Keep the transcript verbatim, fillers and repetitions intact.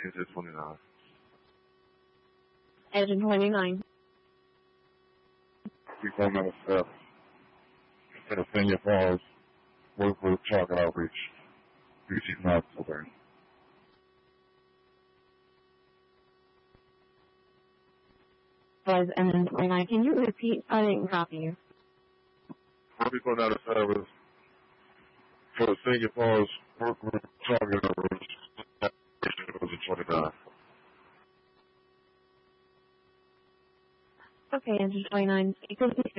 Exit twenty-nine. Exit twenty-nine. We phone number seven. Instead of Senior Falls, work with Target Outreach. B C North Silver. Was and then twenty-nine. Can you repeat? I didn't copy you. We phone out of service for the Senior Falls, work with Target Outreach. twenty-nine. Okay, Engine twenty-nine.